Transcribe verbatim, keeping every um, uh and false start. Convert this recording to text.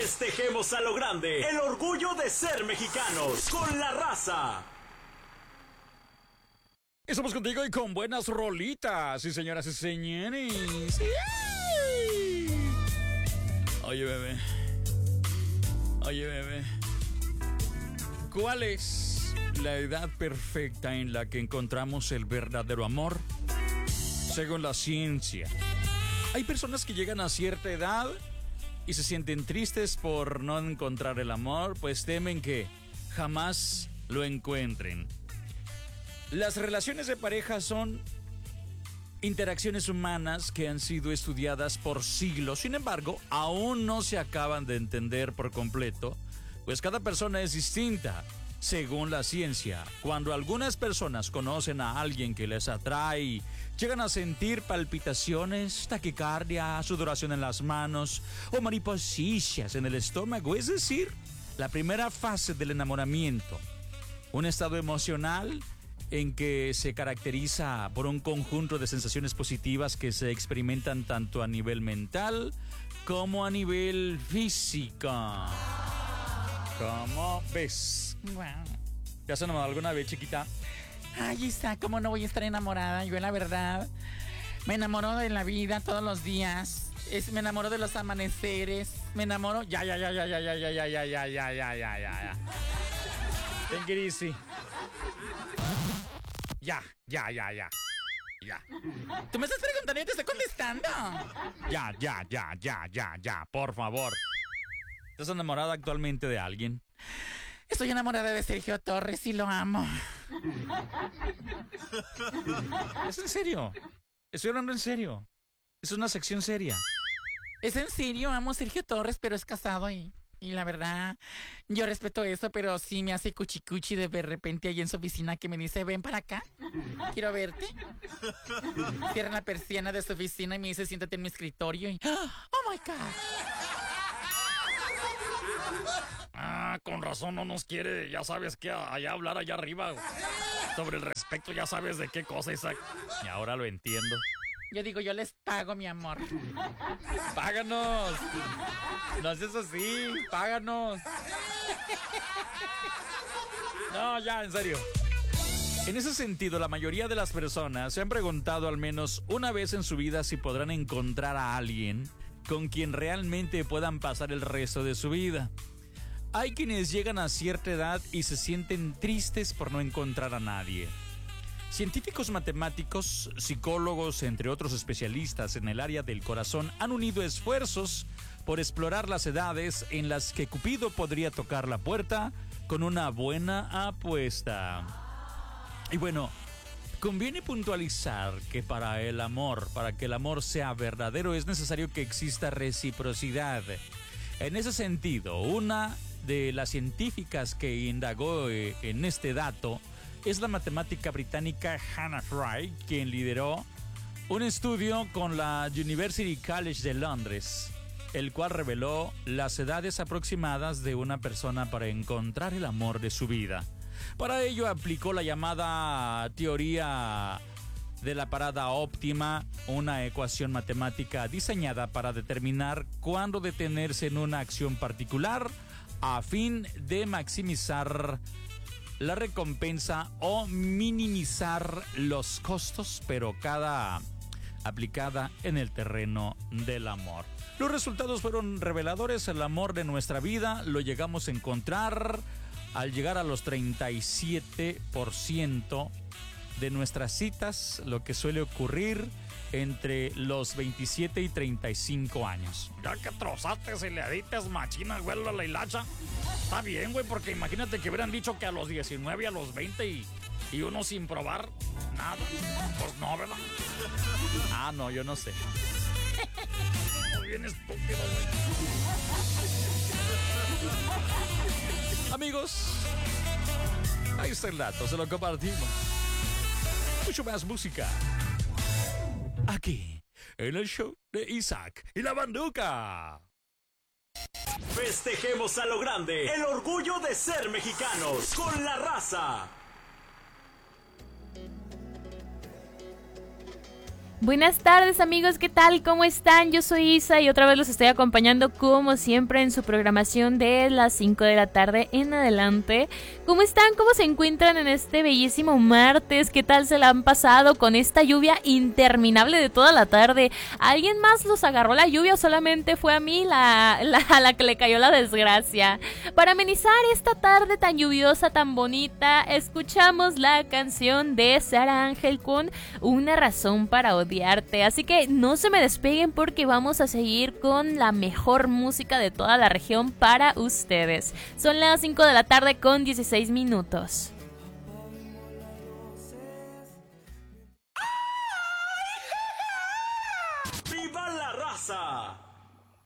Festejemos a lo grande el orgullo de ser mexicanos con La Raza. Estamos contigo y con buenas rolitas, sí, señoras y señores. Sí. Oye, bebé. Oye, bebé. ¿Cuál es la edad perfecta en la que encontramos el verdadero amor? Según la ciencia, hay personas que llegan a cierta edad y se sienten tristes por no encontrar el amor, pues temen que jamás lo encuentren. Las relaciones de pareja son interacciones humanas que han sido estudiadas por siglos. Sin embargo, aún no se acaban de entender por completo, pues cada persona es distinta. Según la ciencia, cuando algunas personas conocen a alguien que les atrae, llegan a sentir palpitaciones, taquicardia, sudoración en las manos o mariposillas en el estómago, es decir, la primera fase del enamoramiento. Un estado emocional en que se caracteriza por un conjunto de sensaciones positivas que se experimentan tanto a nivel mental como a nivel físico. ¿Cómo ves? Wow. ¿Te has enamorado alguna vez, chiquita? Ay, Isa, ¿cómo no voy a estar enamorada? Yo, la verdad, me enamoro de la vida todos los días. Es, me enamoro de los amaneceres. Me enamoro. Ya, ya, ya, ya, ya, ya, ya, ya, ya, ya, ya, ya, ya, ya. Take it easy. Ya, ya, ya, ya. Ya. Tú me estás preguntando y te estoy contestando. Ya, ya, ya, ya, ya, ya, por favor. ¿Estás enamorada actualmente de alguien? Estoy enamorada de Sergio Torres y lo amo. ¿Es en serio? Estoy hablando en serio. Es una sección seria. Es en serio, amo a Sergio Torres, pero es casado y, y la verdad, yo respeto eso, pero sí me hace cuchicuchi de repente ahí en su oficina que me dice, ven para acá, quiero verte. Cierra la persiana de su oficina y me dice, siéntate en mi escritorio y, oh my God. Ah, con razón no nos quiere, ya sabes que allá hablar allá arriba sobre el respecto, ya sabes de qué cosa, Isaac. Y ahora lo entiendo. Yo digo, yo les pago, mi amor. ¡Páganos! No haces así, páganos. No, ya, en serio. En ese sentido, la mayoría de las personas se han preguntado al menos una vez en su vida si podrán encontrar a alguien con quien realmente puedan pasar el resto de su vida. Hay quienes llegan a cierta edad y se sienten tristes por no encontrar a nadie. Científicos matemáticos, psicólogos, entre otros especialistas en el área del corazón, han unido esfuerzos por explorar las edades en las que Cupido podría tocar la puerta con una buena apuesta. Y bueno, conviene puntualizar que para el amor, para que el amor sea verdadero, es necesario que exista reciprocidad. En ese sentido, una de las científicas que indagó en este dato es la matemática británica Hannah Fry, quien lideró un estudio con la University College de Londres, el cual reveló las edades aproximadas de una persona para encontrar el amor de su vida. Para ello aplicó la llamada teoría de la parada óptima, una ecuación matemática diseñada para determinar cuándo detenerse en una acción particular a fin de maximizar la recompensa o minimizar los costos, pero cada aplicada en el terreno del amor. Los resultados fueron reveladores. El amor de nuestra vida lo llegamos a encontrar al llegar a los treinta y siete por ciento de nuestras citas, lo que suele ocurrir entre los veintisiete y treinta y cinco años. Ya que trozaste y le adites machina, güey, a la hilacha. Está bien, güey, porque imagínate que hubieran dicho que a los diecinueve, a los veinte y, y uno sin probar nada. Pues no, ¿verdad? Ah, no, yo no sé. Muy bien estúpido, güey. Amigos, ahí está el dato, se lo compartimos. Mucho más música aquí en el show de Isaac y la Banduca. Festejemos a lo grande el orgullo de ser mexicanos con La Raza. Buenas tardes amigos, ¿qué tal? ¿Cómo están? Yo soy Isa y otra vez los estoy acompañando como siempre en su programación de las cinco de la tarde en adelante. ¿Cómo están? ¿Cómo se encuentran en este bellísimo martes? ¿Qué tal se la han pasado con esta lluvia interminable de toda la tarde? ¿A alguien más los agarró la lluvia o solamente fue a mí la, la, a la que le cayó la desgracia? Para amenizar esta tarde tan lluviosa, tan bonita, escuchamos la canción de Sara Ángel con Una razón para odiar. Así que no se me despeguen porque vamos a seguir con la mejor música de toda la región para ustedes. Son las cinco de la tarde con dieciséis minutos.